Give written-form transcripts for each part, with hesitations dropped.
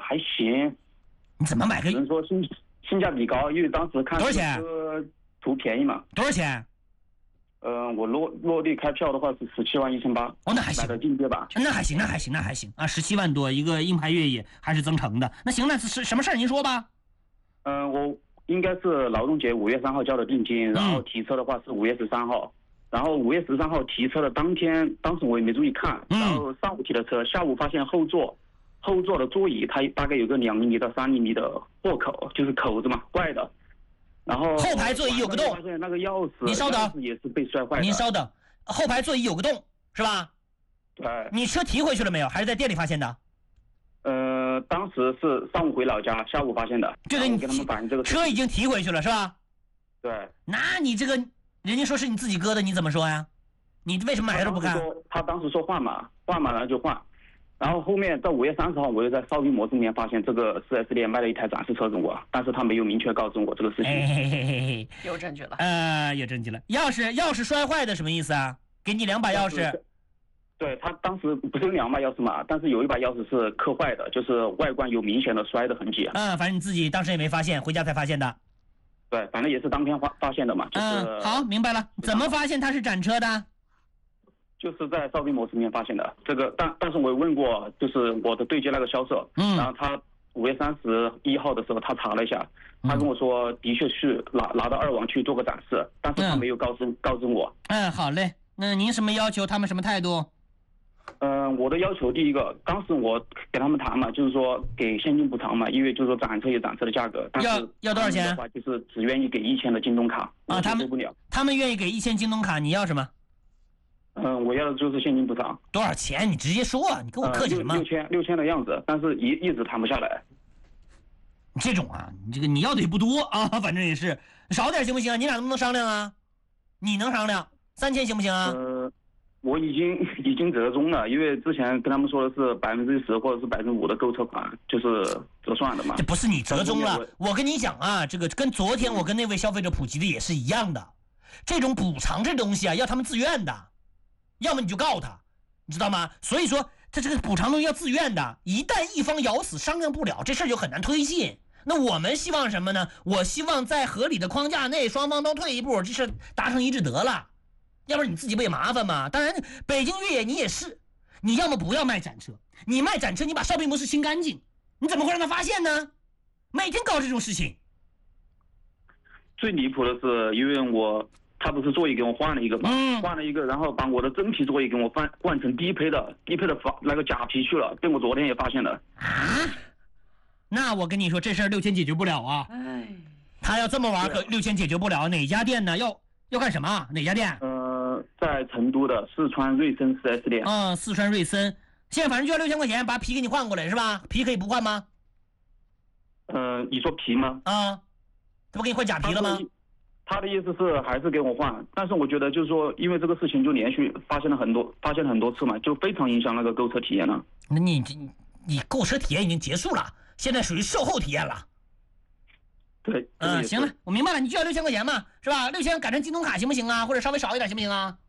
还行。 你怎么买个？ 只能说性价比高，因为当时看多少钱？ 图便宜嘛。 多少钱？ 我落地开票的话是171800。 哦，那还行。 买的进阶版。 那还行啊，17万多一个硬派越野还是增程的。那行，那是什么事儿？您说吧。 我应该是劳动节5月3号交的定金，然后提车的话是5月13号。然后5月13号提车的当天，当时我也没注意看，然后上午提的车，下午发现后座的座椅它大概有个2厘米到3厘米的破口，就是口子嘛，怪的。然后后排座椅有个洞， 发现那个钥匙， 你稍等， 钥匙也是被摔坏的。 您稍等，后排座椅有个洞是吧？ 对。 你车提回去了没有？还是在店里发现的？ 当时是上午回老家，下午发现的。 对， 你跟他们反映这个车已经提回去了是吧？ 对。 那你这个人家说是你自己割的，你怎么说呀？你为什么买的时候不看？ 他当时说换码，然后就换。然后后面到5月30号，我又在烧饼模式里面发现这个 4S 店卖了一台展示车给我，但是他没有明确告诉我这个事情。 有证据了。 有证据了。钥匙摔坏的什么意思啊？给你2把钥匙。 对，他当时不是有2把钥匙嘛，但是有一把钥匙是磕坏的，就是外观有明显的摔的痕迹。 反正你自己当时也没发现，回家才发现的。 对，反正也是当天发现的嘛。 好，明白了。怎么发现它是展车的？ 就是在烧饼模式里面发现的。这个，但是我问过，就是我的对接那个销售，然后他5月31号的时候他查了一下，他跟我说的确是拿到2网去做个展示，但是他没有告知我。 好嘞。那您什么要求？他们什么态度？ 我的要求第一个，当时我给他们谈嘛，就是说给现金补偿嘛，因为就是说展车有展车的价格，但是要多少钱？ 的话就是只愿意给1000的京东卡啊，他们愿意给1000京东卡，你要什么？ 我要的就是现金补偿。 多少钱？你直接说，你跟我客气什么 ？6000的样子，但是一直谈不下来。 这种啊，你这个你要的也不多啊，反正也是少点行不行啊？你俩能不能商量啊？你能商量，3000行不行啊？ 我已经折中了，因为之前跟他们说的是10%或者是5%的购车款，就是折算的嘛。 这不是你折中了，我跟你讲啊，这个跟昨天我跟那位消费者普及的也是一样的。这种补偿这东西啊，要他们自愿的，要么你就告他，你知道吗？所以说他这个补偿东西要自愿的，一旦一方咬死商量不了，这事儿就很难推进。那我们希望什么呢？我希望在合理的框架内，双方都退一步，这事达成一致得了。要不然你自己不也麻烦吗？当然，北京越野你也是，你要么不要卖展车，你卖展车你把烧饼模式清干净，你怎么会让他发现呢？每天搞这种事情。 最离谱的是，因为他不是座椅给我换了一个嘛，换了一个，然后把我的真皮座椅给我换成低配的那个假皮去了，被我昨天也发现了。 啊？那我跟你说，这事儿6000解决不了啊！他要这么玩，可6000解决不了。哪家店呢？要干什么？哪家店？ 在成都的四川瑞森 4S 店。 四川瑞森，现在反正就要6000块钱，把皮给你换过来是吧？皮可以不换吗？ 你说皮吗？ 他不给你换假皮了吗？ 他的意思是还是给我换，但是我觉得就是说，因为这个事情就连续发现了很多次嘛，就非常影响那个购车体验了。 那你购车体验已经结束了，现在属于售后体验了。 对， 行了，我明白了，你就要6000块钱嘛，是吧？6000改成京东卡行不行啊？或者稍微少一点行不行啊？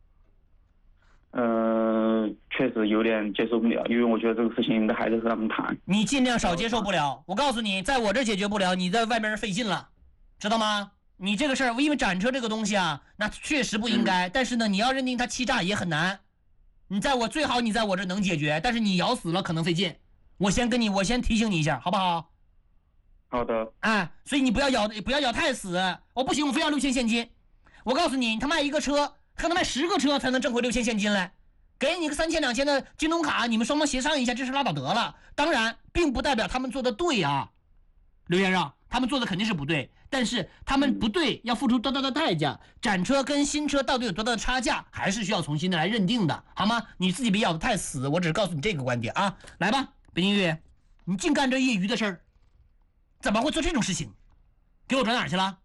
确实有点接受不了，因为我觉得这个事情还是和他们谈。 你尽量少接受不了，我告诉你，在我这解决不了，你在外面费劲了，知道吗？你这个事儿，因为展车这个东西啊，那确实不应该，但是呢，你要认定它欺诈也很难。最好你在我这能解决，但是你咬死了可能费劲。我先提醒你一下，好不好？ 好的。 所以你不要咬太死。我不行，我非要6000现金。我告诉你，他卖一个车，可能卖10个车才能挣回6000现金来。给你个3000、2000的京东卡，你们双方协商一下，这事拉倒得了。当然，并不代表他们做的对啊，刘先生，他们做的肯定是不对，但是他们不对要付出多大的代价？展车跟新车到底有多大的差价，还是需要重新的来认定的，好吗？你自己别咬得太死，我只是告诉你这个观点啊。来吧，北京越野，你净干这业余的事儿，怎么会做这种事情？给我转哪儿去了？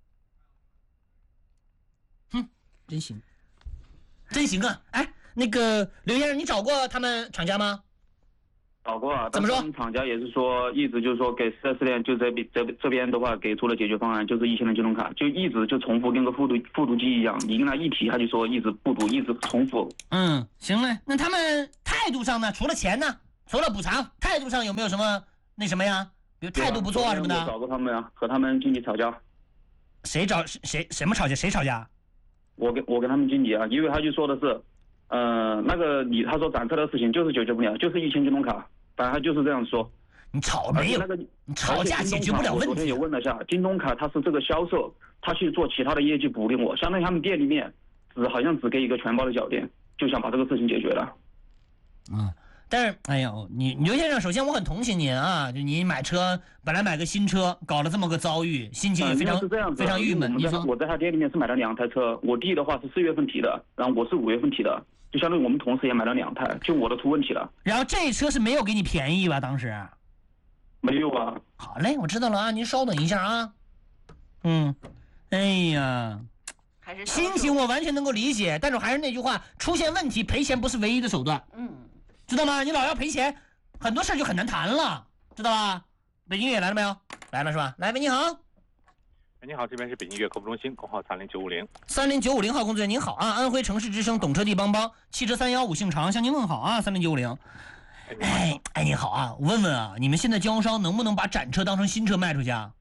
真行，真行啊！那个刘先生，你找过他们厂家吗？ 找过啊。 怎么说？ 厂家也是说，一直就是说给4S店就这边的话给出了解决方案，就是1000的京东卡，就一直就重复跟个复读机一样，你跟他一提他就说一直不读，一直重复。 行嘞。那他们态度上呢？除了钱呢？除了补偿，态度上有没有什么那什么呀？比如态度不错啊什么的。 我找过他们啊，和他们经理吵架。 谁什么吵架？谁吵架？ 我跟他们经理啊，因为他就说的是，那个他说展车的事情就是解决不了，就是1000京东卡，反正他就是这样说。 你吵没有？你吵架解决不了问题。 我昨天也问了下，京东卡他是这个销售，他去做其他的业绩补领我，相当于他们店里面好像只给一个全包的脚垫，就想把这个事情解决了。 但是，哎呦，你刘先生，首先我很同情您啊，就你买车，本来买个新车，搞了这么个遭遇，心情也非常非常郁闷。你说我在他店里面是买了2台车，我弟的话是4月份提的，然后我是5月份提的，就相当于我们同时也买了2台，就我的出问题了。 然后这车是没有给你便宜吧？当时没有啊。 好嘞，我知道了啊，您稍等一下啊。哎呀，心情我完全能够理解，但是还是那句话，出现问题赔钱不是唯一的手段。知道吗？你老要赔钱，很多事儿就很难谈了，知道吧？北京越来了没有？来了是吧？来，喂，你好。 你好，这边是北京越客服中心，工号30950。 30950号工作人员您好啊，安徽城市之声懂车帝帮帮，汽车315姓常向您问好啊，30950。哎，你好啊，我问问啊，你们现在经销商能不能把展车当成新车卖出去啊？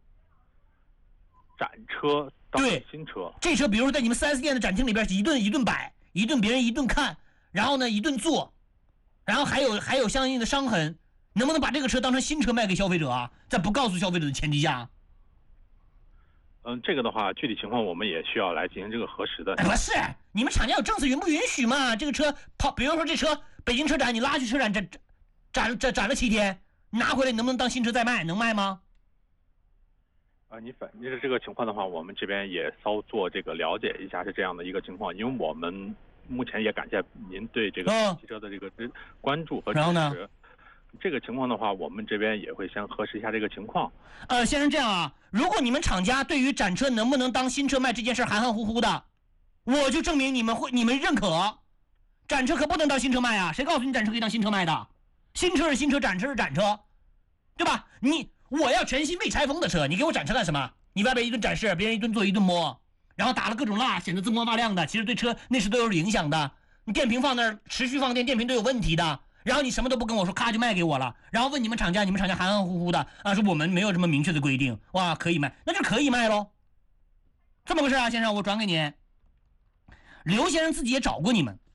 展车当成新车？ 这车比如说在你们 4S 店的展厅里边一顿摆，一顿别人一顿看，然后呢一顿做。然后还有相应的伤痕，能不能把这个车当成新车卖给消费者啊？在不告诉消费者的前提下。 这个的话，具体情况我们也需要来进行这个核实的。 不是，你们厂家有政策允不允许嘛？这个车比如说这车北京车展，你拉去车展展了7天，拿回来能不能当新车再卖？能卖吗？ 你是这个情况的话，我们这边也稍作这个了解一下是这样的一个情况，因为我们。目前也感谢您对这个汽车的这个关注和支持。然后呢，这个情况的话，我们这边也会先核实一下这个情况。 先生，这样啊，如果你们厂家对于展车能不能当新车卖这件事含含糊糊的，我就证明你们认可，展车可不能当新车卖啊！谁告诉你展车可以当新车卖的？新车是新车，展车是展车，对吧？我要全新未拆封的车，你给我展车干什么？你外边一顿展示，别人一顿做一顿摸。然后打了各种蜡，显得锃光瓦亮的，其实对车内饰都有影响的。你电瓶放那儿，持续放电，电瓶都有问题的。然后你什么都不跟我说，咔就卖给我了。然后问你们厂家，你们厂家含含糊糊的啊，说我们没有什么明确的规定，哇，可以卖，那就可以卖喽。这么个事啊，先生，我转给你。刘先生自己也找过你们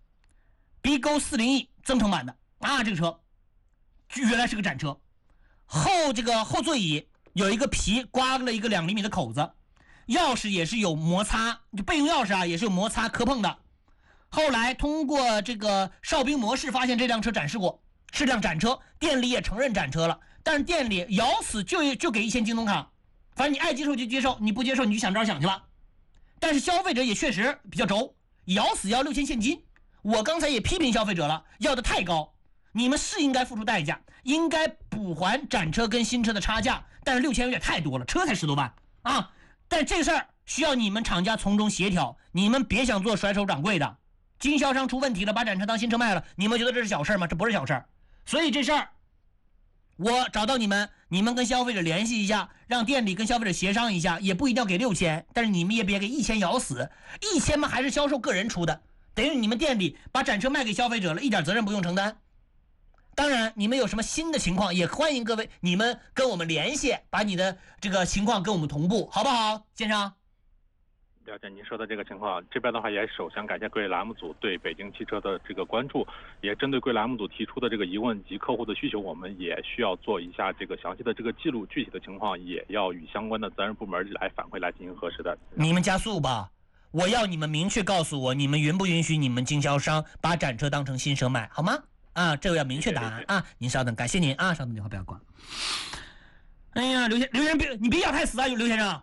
，BGO 401增程版的啊，这个车原来是个展车，后座椅有一个皮刮了一个2厘米的口子。钥匙也是有摩擦，就备用钥匙啊，也是有摩擦磕碰的。后来通过这个哨兵模式发现这辆车展示过，是辆展车，店里也承认展车了，但是店里咬死就给1000京东卡，反正你爱接受就接受，你不接受你就想招想去了。但是消费者也确实比较轴，咬死要6000现金。我刚才也批评消费者了，要的太高，你们是应该付出代价，应该补还展车跟新车的差价，但是6000有点太多了，车才10多万啊。但这事儿需要你们厂家从中协调，你们别想做甩手掌柜的。经销商出问题了，把展车当新车卖了，你们觉得这是小事吗？这不是小事。所以这事儿，我找到你们，你们跟消费者联系一下，让店里跟消费者协商一下，也不一定要给6000，但是你们也别给1000咬死，1000嘛还是销售个人出的，等于你们店里把展车卖给消费者了，一点责任不用承担。当然，你们有什么新的情况，也欢迎各位你们跟我们联系，把你的这个情况跟我们同步，好不好，先生？ 了解您说的这个情况，这边的话也首先感谢贵栏目组对北京汽车的这个关注，也针对贵栏目组提出的这个疑问及客户的需求，我们也需要做一下这个详细的这个记录，具体的情况也要与相关的责任部门来反馈来进行核实的。 你们加速吧，我要你们明确告诉我，你们允不允许你们经销商把展车当成新车卖，好吗？啊，这个要明确答案啊！您稍等，感谢您啊，稍等，电话不要挂。哎呀，刘先生，你别咬太死啊，刘先生。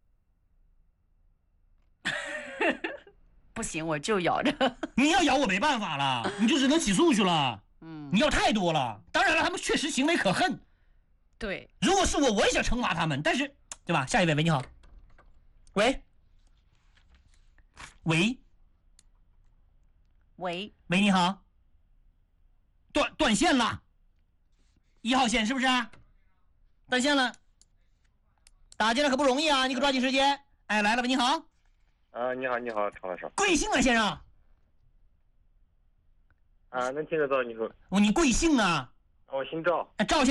不行，我就咬着。 你要咬我没办法了，你就只能起诉去了。你要太多了。当然了，他们确实行为可恨。 对， 如果是我也想惩罚他们，但是，对吧？下一位，喂，你好。喂，你好。断线了，1号线是不是？断线了，打进来可不容易啊，你可抓紧时间。哎，来了吧，你好。 你好，常老师。 贵姓啊，先生？ 能听得到你说。 你贵姓啊？ 我姓赵。 赵先生。